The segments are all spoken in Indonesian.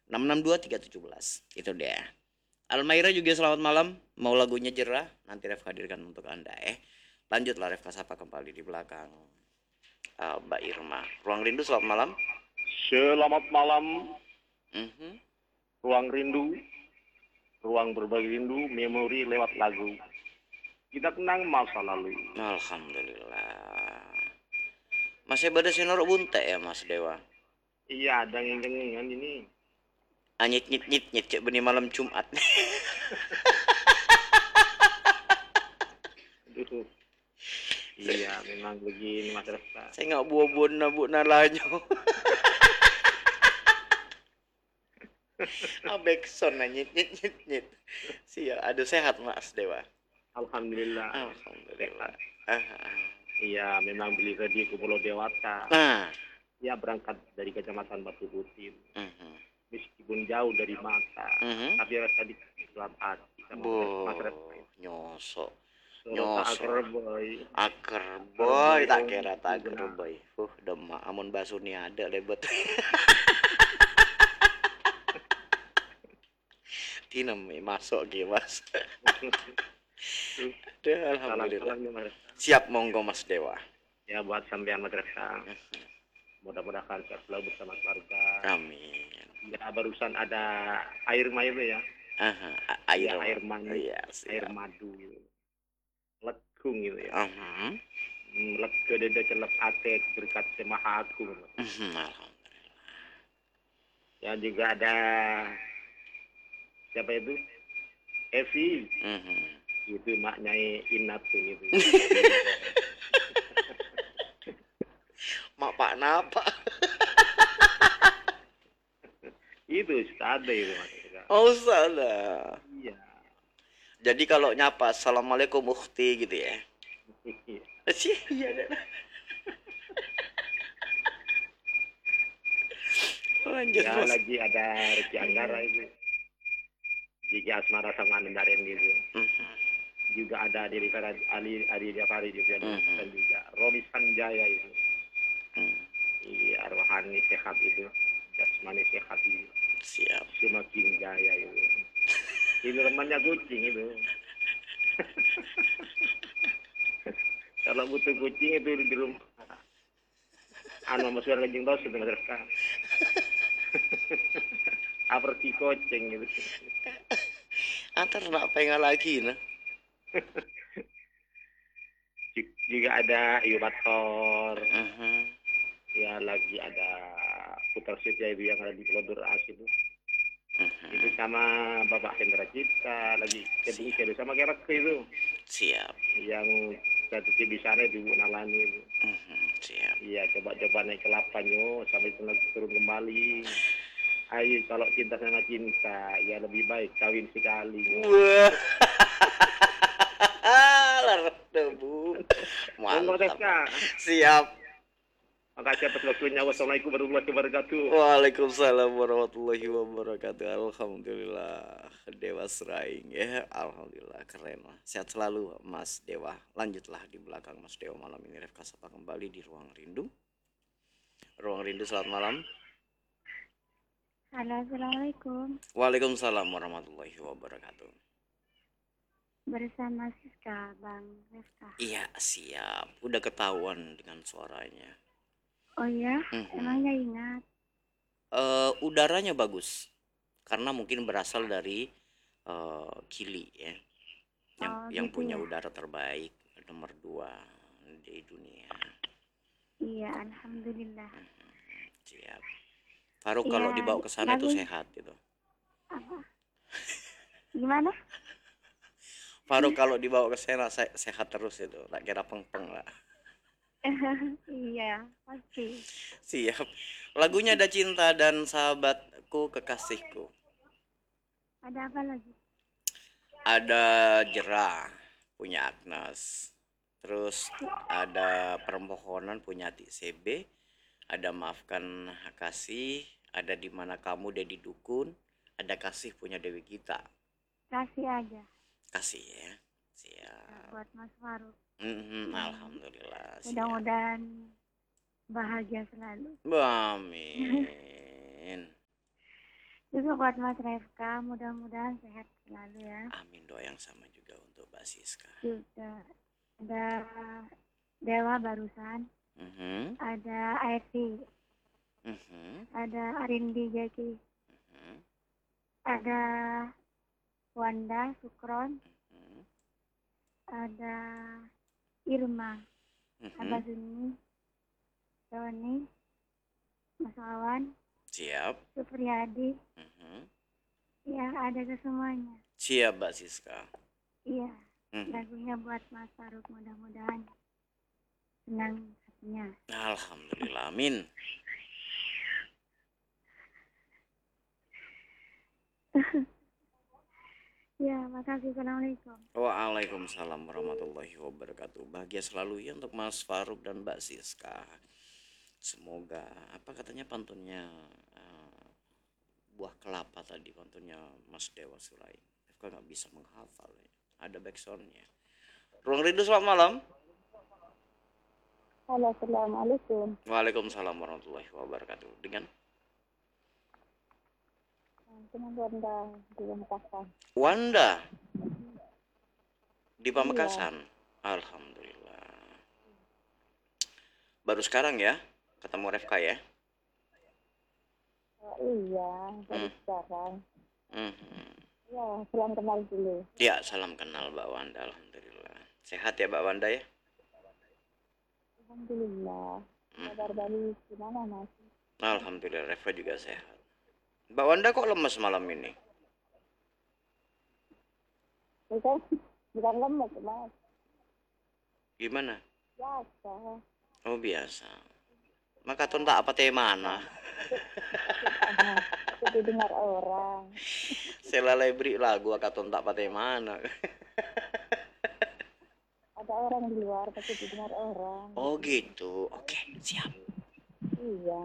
662 317. Itu dia. Almaira juga selamat malam. Mau lagunya Jerah? Nanti Ref hadirkan untuk Anda. Lanjutlah Ref Kasapa kembali di belakang Mbak Irma. Ruang Rindu selamat malam. Selamat malam, Mhm. ruang rindu, ruang berbagi rindu, memori lewat lagu. Kita kenang masa lalu. Alhamdulillah. Masih pada sinor bunte ya Mas Dewa. Iya, dengeng-dengengan ini. Anyit nyit nyit nyit cek benih malam Jumat. Aduh, iya memang begini Mas Resta. Saya nggak buah-buah nabu nalanya. Abekson nyit nyit nyit nyit. Sia, aduh sehat Mas Dewa. Alhamdulillah, Alhamdulillah. sehat. Ah, ah. Iya, memang beli radio ke Pulau Dewata. Nah, Ya berangkat dari Kecamatan Batu Putih. mhm. Meskipun jauh dari mata, Mhm. tapi rasa di dalam hati sama Mas Resta. Boh, nyosok. Sorota Nyosok. aker boy. Aker Aker boy boy tak om. kira tak aker Nah, boy. Demak amun basuni ada lebet. Tinem masuk gitu Mas. Aduh, alhamdulillah. salam-salamnya Mas Resta. Siap monggo Mas Dewa. Ya buat sampean Mas Resta. Mudah-mudahan sehat selalu bersama keluarga. Amin. Ya barusan ada air maiwe ya. Aha, Ya air air manis, iya, air siap. madu. Lekung gitu ya. Mhm. Lega dede celep ate berkat semaha agung. Alhamdulillah. Ya juga ada siapa itu? Evi. Mhm. Itu maknya Inatu itu. Mak Pak napa? Itu ada itu Mas. Oh, salah. Iya. Jadi kalau nyapa assalamualaikum ukhti gitu ya. Sih, iya deh. Lanjut Ya Mas. lagi ada Reki Anggara itu. Gigi Asmara sama Nendaren gitu. Mhm. Juga ada Ali Jafari juga Mhm. dan juga Romi Sanjaya itu. Mhm. Iya, rohani sehat itu, jasmani sehat itu, Siap. semakin jaya itu. Itu temannya kucing itu. Kalau butuh kucing itu di rumah. Anu masuk lagi tahu sudah mereka. Aperti kucing gitu. Antar nak pengen lagi nah. Juga ada Yubator. Mhm. Ya lagi ada Putra Setia itu yang ada di Pulau As itu. Itu Mhm. sama Bapak Hendra Cipta lagi Siap. kedua sama Kerak itu Siap. yang satu di sana di Bu Nalani itu. Mhm. Siap. Iya coba-coba naik ke lapannya sampai turun kembali. Ayo kalau cinta sama cinta ya lebih baik kawin sekali. Wah. Lar debu. Monggo Mantap. Teska. Siap. Makasih atas waktunya. Wassalamualaikum warahmatullahi wabarakatuh. Waalaikumsalam warahmatullahi wabarakatuh. Alhamdulillah Dewa Seraing ya. Alhamdulillah keren lah. Sehat selalu Mas Dewa. Lanjutlah di belakang Mas Dewa malam ini Ref Kasapa kembali di Ruang Rindu. Ruang Rindu selamat malam. Halo, Assalamualaikum. Waalaikumsalam warahmatullahi wabarakatuh. Bersama Siska, Bang Rifka. Iya siap. Udah ketahuan dengan suaranya. Oh ya, Mhm. emangnya ingat? Udaranya bagus. Karena mungkin berasal dari Kili ya. Yang Gitu punya ya. udara terbaik nomor 2 di dunia. Iya, alhamdulillah. Siap. Faruk kalau Iya, dibawa ke sana itu lagu sehat gitu. apa? Gimana? Faruk kalau dibawa ke sana sehat terus itu. Tak kira peng-peng lah. Iya, pasti. Siap. Lagunya ada cinta dan sahabatku kekasihku. Ada apa lagi? Ada Jerah punya Agnes. Terus ada permohonan punya Atik CB. Ada maafkan kasih. Ada di mana kamu Dedi Dukun. Ada kasih punya Dewi Gita. Kasih aja. Kasih ya. Siap. Buat Mas Faruk. Alhamdulillah. Siap. Mudah-mudahan bahagia selalu. Amin. Juga buat Mas Refka, mudah-mudahan sehat selalu ya. Amin, doa yang sama juga untuk Mbak Siska. Juga ada Dewa barusan, Mhm, ada Aeti, mhm, ada Arindi Jaki, mhm, ada Wanda Sukron, mhm, ada Irma, Abah mhm. Suni, Tony, Mas Awan, Siap. Supriyadi, Mhm. ya ada ke semuanya. Siap Mbak Siska. Iya, Mhm. lagunya buat Mas Faruk, mudah-mudahan senang hatinya. Alhamdulillah, amin. Ya, makasih. Assalamualaikum. Waalaikumsalam warahmatullahi wabarakatuh. Bahagia selalu ya untuk Mas Faruk dan Mbak Siska. Semoga apa katanya pantunnya eh, buah kelapa tadi pantunnya Mas Dewa Sulaim. Kok nggak bisa menghafal ya. Ada backsoundnya. Ruang Rindu selamat malam. Halo, assalamualaikum. Waalaikumsalam warahmatullahi wabarakatuh. Dengan Dengan Wanda di Makassar. Wanda di Iya, Pamekasan. Alhamdulillah. Baru sekarang ya ketemu Refka ya. iya, dari Hmm, sekarang. mhm. Ya, salam kenal dulu. Ya, salam kenal Mbak Wanda. Alhamdulillah. Sehat ya Mbak Wanda ya. Alhamdulillah. Kabar Mhm. dari gimana, Mas? Alhamdulillah Reva juga sehat. Mbak Wanda kok lemes malam ini? Bukan, bukan lemes, Mas. Gimana? Biasa. Oh biasa. Maka tak apa temana. Itu didengar orang. Selalai beri lagu akaton tak apa temana. Ada orang di luar, tapi didengar orang. Oh gitu. Oke, siap. Iya.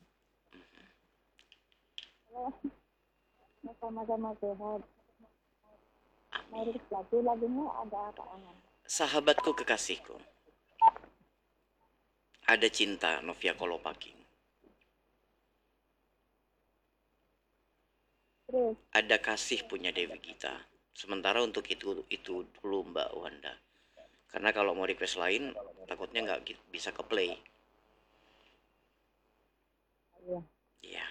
Kalau sama-sama sehat. Mau Amin. lagunya ada apa? Sahabatku kekasihku. Ada cinta Novia Kolopaking. Terus, Ada kasih punya Dewi Gita. Sementara untuk itu dulu Mbak Wanda. Karena kalau mau request lain takutnya nggak bisa ke play. ya, Iya,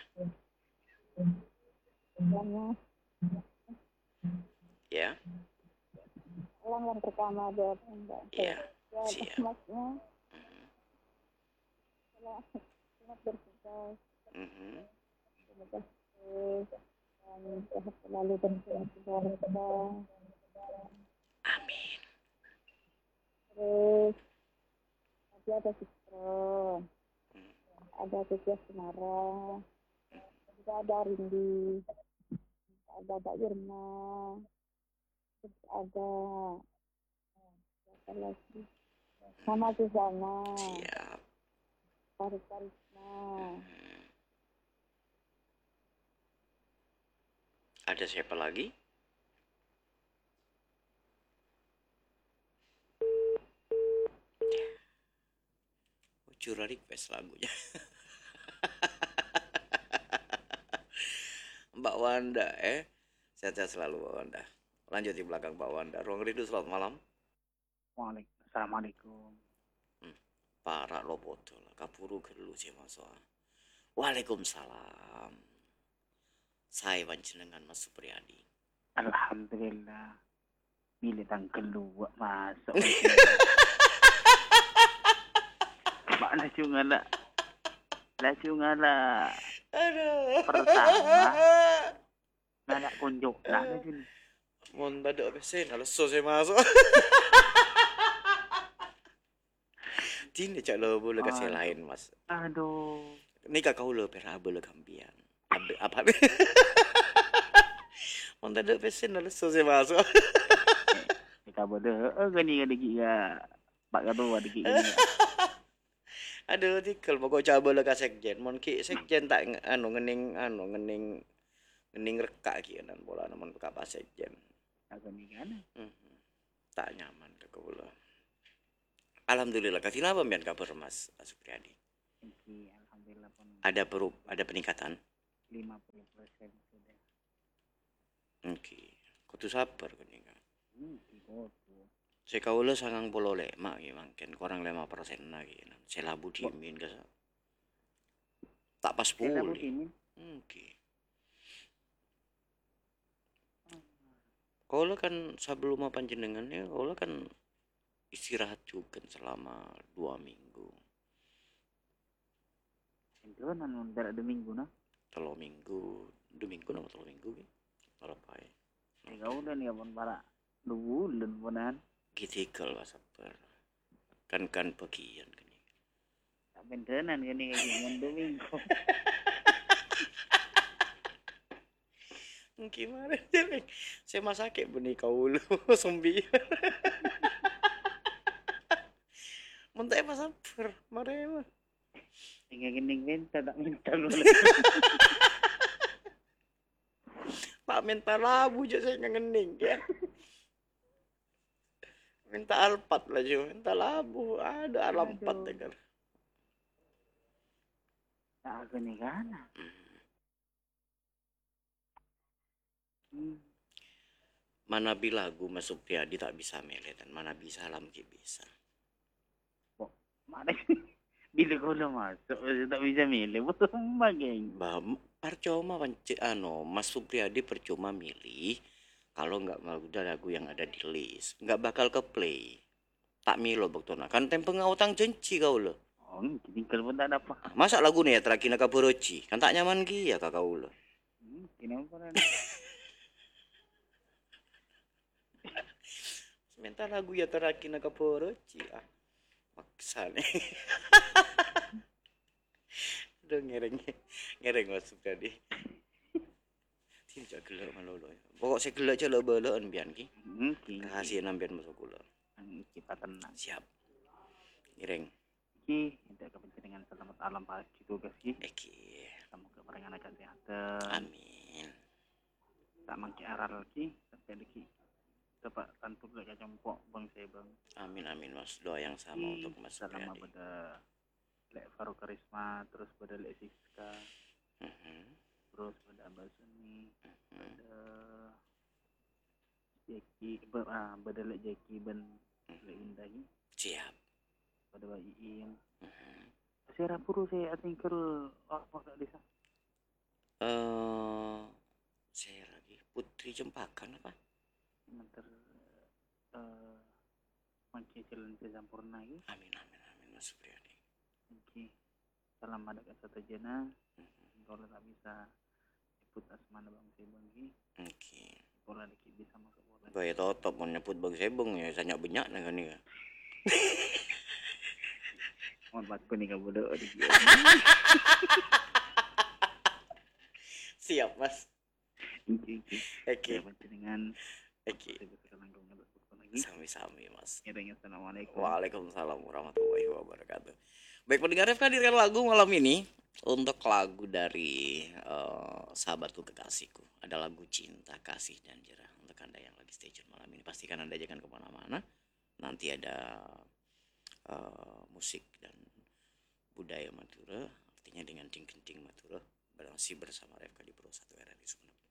yang ya, yang pertama buat Mbak iya. buat Siap. Masnya, Mhm, selamat bertugas, mhm. semoga sukses dan sehat selalu dan sehat keluarga. Amin. Terus tadi ada Sikron, Mhm. ada Tujuh Semarang, juga ada Rindi, ada Mbak Irma, terus ada apa lagi? Mama Susana, Siap. Tarik Tarisma, Mhm. Ada siapa lagi? Oh, curah request lagunya. Mbak Wanda, sehat-sehat selalu Mbak Wanda. Lanjut di belakang Mbak Wanda. Ruang Rindu selamat malam. Assalamualaikum. Hmm. Para lo botol, kapuru gelu maso. Waalaikumsalam. Saya panjenengan Mas Supriyadi. Alhamdulillah. Milih tang kedua masuk. Mana cuma lah Aduh. pertama nggak kunjuk nak jun. Mon tada pesen, alas so saya masuk. Tini cak lo boleh kasih lain mas. Aduh. Ini kakak lo pernah boleh kambian. Apa? Mon tada pesen, alas so saya masuk. Kita bodoh. Gani gani giga. Pak kado ada giga. Aduh, tikal mau kau coba lo kasih sekjen. Mon ki sekjen tak ngening ngening rekak ki nan bola namun apa sekjen. Gani kan? Tak nyaman kakak bola. Alhamdulillah. Kasih apa mian kabar mas Supriyadi? Alhamdulillah pun. Ada peningkatan? 50% sudah. Oke. Kudu sabar kan ya. Gitu. Saya kaula 95 ki mangken kurang 5% lagi. Saya labu dimin ka. Tak pas Saya pulih. ini. Oke. Kaula kan sebelum panjenengannya kaula kan istirahat juga selama 2 minggu. Itu kan dari 2 minggu nah. 3 minggu. 2 minggu nama 3 minggu ki. Berapa ya? Saya udah nih abon para 2 bulan punan. Gitikal lah sabar. Kan bagian kan. Tak bentenan gini kayak 2 minggu. Gimana jelek? Saya masak benih kaulu zombie. Mentah apa sabar? Mare mah. Tinggal gini minta tak minta dulu. Pak minta labu aja saya ngening ya. Minta alpat lah jo, minta labu. Ada alampat dengar. Tak aku nih kan. Mana lagu Mas Supriyadi tak bisa milih dan mana bisa Lamki bisa. Mana bila kau dah masuk tak bisa milih betul bagian. Percuma Mas Supriyadi percuma milih kalau nggak mau udah lagu yang ada di list nggak bakal ke play. Tak milo bektona kan tempe ngautang janji kau lo. Oh, tinggal pun tak dapat. Masa lagu nih ya terakhir nak boroci kan tak nyaman ya kakak ulo. Kenapa kan? Minta lagu ya terakhir nak boroci maksa nih. Udah ngereng masuk tadi. Tidak gelak malu lo. Pokok saya gelak aja lo beloan bian ki. Rahasia nambian masuk gula. Kita tenang. Siap. Ngereng. Ki, tidak kepentingan selamat alam pagi tugas ki. Eki. Semoga perangan kesehatan. Amin. Tak mangki aral lagi, sampai lagi. Dapat tanpa lagi jempok bang saya bang. Amin Mas. Doa yang sama untuk Mas Selama Supriyadi. pada Lek Faru Karisma, terus pada Lek Siska, terus pada Abah Suni, pada Jeki, pada Lek Jeki ben Lek Indahi, Siap. pada Mbak Iin. Saya rapuru saya atingkel apa desa. Saya lagi Putri Jempakan apa? Nanti mangki jalan ke Sampurna lagi. Amin Mas Supriyadi. Oke. Salam ada kata jana. Kalau tak bisa ikut asmana bang saya bangki. Oke. Kalau lagi bisa masuk bola. Gaya totop mau nyebut bang sebong ya sanyak banyak dengan ya. Mohon baku nih kau bodoh. Siap Mas. Oke. Dengan Oke. Sami-sami Mas. Assalamualaikum. Waalaikumsalam warahmatullahi wabarakatuh. Baik pendengar FK hadirkan lagu malam ini untuk lagu dari sahabatku kekasihku. Ada lagu Cinta, Kasih dan Jerah untuk Anda yang lagi stay tune malam ini. Pastikan Anda jangan kemana-mana. Nanti ada musik dan budaya Madura, artinya dengan ding-ding Madura. Masih bersama FK di Pro 1 RRI Sumeneb.